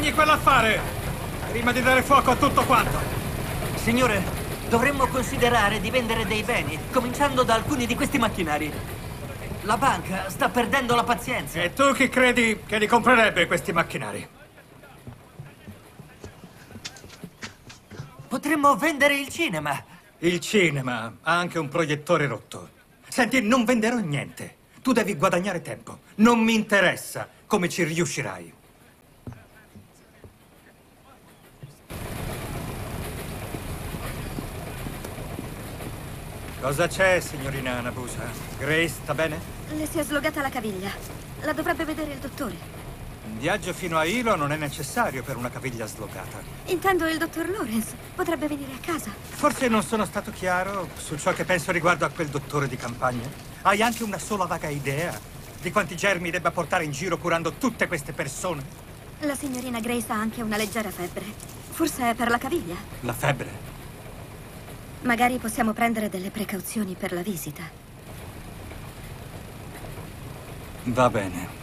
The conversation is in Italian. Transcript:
Spegni quell'affare! Prima di dare fuoco a tutto quanto! Signore, dovremmo considerare di vendere dei beni, cominciando da alcuni di questi macchinari. La banca sta perdendo la pazienza. E tu chi credi che li comprerebbe questi macchinari? Potremmo vendere il cinema. Il cinema ha anche un proiettore rotto. Senti, non venderò niente. Tu devi guadagnare tempo. Non mi interessa come ci riuscirai. Cosa c'è, signorina Nabusa? Grace sta bene? Le si è slogata la caviglia. La dovrebbe vedere il dottore. Un viaggio fino a Hilo non è necessario per una caviglia slogata. Intendo il dottor Lawrence. Potrebbe venire a casa. Forse non sono stato chiaro su ciò che penso riguardo a quel dottore di campagna. Hai anche una sola vaga idea di quanti germi debba portare in giro curando tutte queste persone? La signorina Grace ha anche una leggera febbre. Forse è per la caviglia. La febbre? Magari possiamo prendere delle precauzioni per la visita. Va bene.